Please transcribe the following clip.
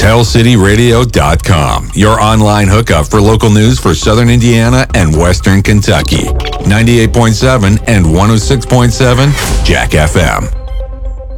TellCityRadio.com, your online hookup for local news for Southern Indiana and Western Kentucky. 98.7 and 106.7 Jack FM.